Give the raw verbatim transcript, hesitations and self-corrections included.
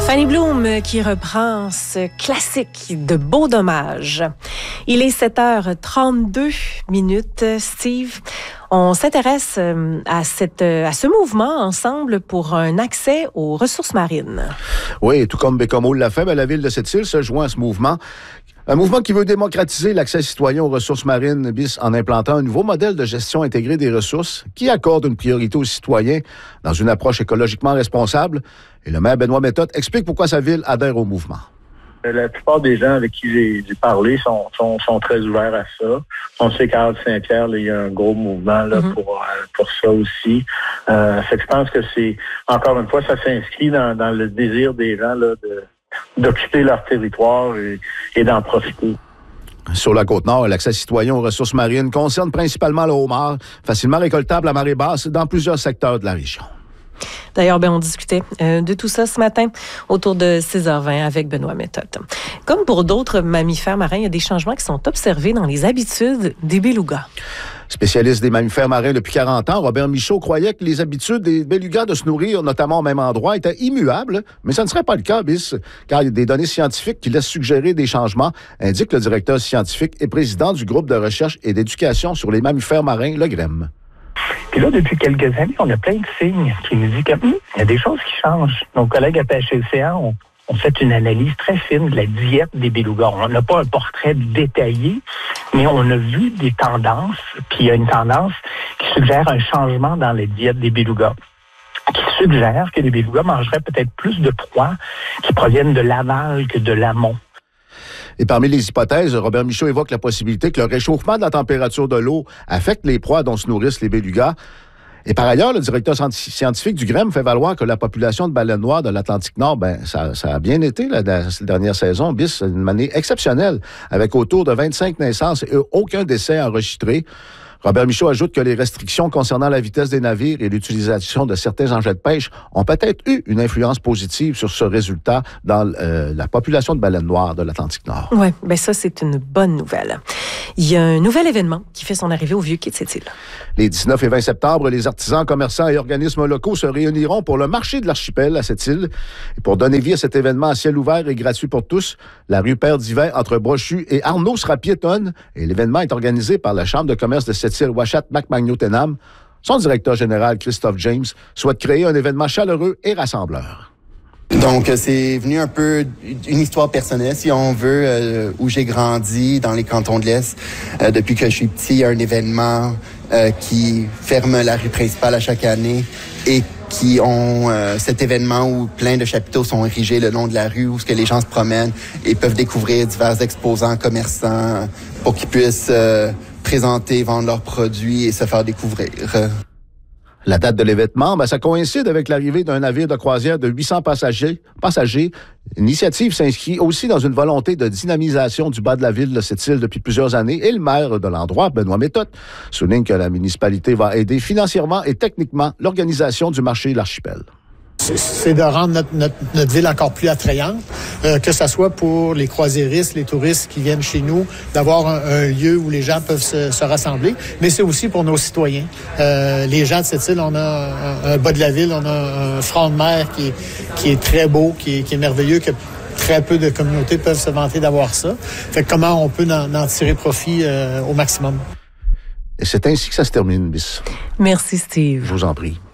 Fanny Bloom qui reprend ce classique de Beau dommage. Il est sept heures trente-deux minutes. Steve, on s'intéresse à, cette, à ce mouvement ensemble pour un accès aux ressources marines. Oui, tout comme Bécomo l'a fait, la ville de Sept-Îles se joint à ce mouvement. Un mouvement qui veut démocratiser l'accès citoyen aux ressources marines bis en implantant un nouveau modèle de gestion intégrée des ressources qui accorde une priorité aux citoyens dans une approche écologiquement responsable. Et le maire Benoît Méthode explique pourquoi sa ville adhère au mouvement. La plupart des gens avec qui j'ai, j'ai parlé sont, sont, sont très ouverts à ça. On sait qu'à Saint-Pierre, là, il y a un gros mouvement là, mm-hmm. pour, pour ça aussi. Euh, fait que je pense que c'est, encore une fois, ça s'inscrit dans, dans le désir des gens là, de d'occuper leur territoire et, et d'en profiter. Sur la Côte-Nord, l'accès citoyen aux ressources marines concerne principalement le homard, facilement récoltable à marée basse dans plusieurs secteurs de la région. D'ailleurs, ben, on discutait euh, de tout ça ce matin autour de six heures vingt avec Benoît Méthode. Comme pour d'autres mammifères marins, il y a des changements qui sont observés dans les habitudes des belugas. Spécialiste des mammifères marins depuis quarante ans, Robert Michaud croyait que les habitudes des belugas de se nourrir, notamment au même endroit, étaient immuables, mais ça ne serait pas le cas, bis, car il y a des données scientifiques qui laissent suggérer des changements, indique le directeur scientifique et président du groupe de recherche et d'éducation sur les mammifères marins, le G R E M. Puis là, depuis quelques années, on a plein de signes qui nous disent qu'il hum, y a des choses qui changent. Nos collègues à P H L C A ont, ont fait une analyse très fine de la diète des belugas. On n'a pas un portrait détaillé, mais on a vu des tendances, puis il y a une tendance qui suggère un changement dans la diète des belugas, qui suggère que les belugas mangeraient peut-être plus de proies qui proviennent de l'aval que de l'amont. Et parmi les hypothèses, Robert Michaud évoque la possibilité que le réchauffement de la température de l'eau affecte les proies dont se nourrissent les belugas. Et par ailleurs, le directeur scientifique du G R E M fait valoir que la population de baleines noires de l'Atlantique Nord, ben, ça, ça a bien été la, la dernière saison, bis, d'une manière exceptionnelle, avec autour de vingt-cinq naissances et aucun décès enregistré. Robert Michaud ajoute que les restrictions concernant la vitesse des navires et l'utilisation de certains engins de pêche ont peut-être eu une influence positive sur ce résultat dans euh, la population de baleines noires de l'Atlantique Nord. Oui, bien ça, c'est une bonne nouvelle. Il y a un nouvel événement qui fait son arrivée au Vieux-Quai de Sept-Îles. Les dix-neuf et vingt septembre, les artisans, commerçants et organismes locaux se réuniront pour le marché de l'archipel à Sept-Îles. Et pour donner vie à cet événement à ciel ouvert et gratuit pour tous, la rue Père-d'Hiver entre Brochu et Arnaud sera piétonne et l'événement est organisé par la Chambre de commerce de Sept-Îles, Ouachat, Macmagno-Tenam. Son directeur général, Christophe James, souhaite créer un événement chaleureux et rassembleur. Donc, c'est venu un peu une histoire personnelle, si on veut, euh, où j'ai grandi dans les cantons de l'Est. Euh, depuis que je suis petit, il y a un événement euh, qui ferme la rue principale à chaque année et qui ont euh, cet événement où plein de chapiteaux sont érigés le long de la rue, où ce que les gens se promènent et peuvent découvrir divers exposants, commerçants, pour qu'ils puissent euh, présenter, vendre leurs produits et se faire découvrir. La date de l'événement, ben, ça coïncide avec l'arrivée d'un navire de croisière de huit cents passagers. passagers. L'initiative s'inscrit aussi dans une volonté de dynamisation du bas de la ville de Sept-Îles depuis plusieurs années et le maire de l'endroit, Benoît Méthode, souligne que la municipalité va aider financièrement et techniquement l'organisation du marché de l'archipel. C'est de rendre notre, notre, notre ville encore plus attrayante, euh, que ce soit pour les croisiéristes, les touristes qui viennent chez nous, d'avoir un, un lieu où les gens peuvent se, se rassembler, mais c'est aussi pour nos citoyens. Euh, les gens de cette île, on a un, un bas de la ville, on a un front de mer qui est, qui est très beau, qui est, qui est merveilleux, que très peu de communautés peuvent se vanter d'avoir ça. Fait que comment on peut en, en tirer profit euh, au maximum. Et c'est ainsi que ça se termine, bis. Merci, Steve. Je vous en prie.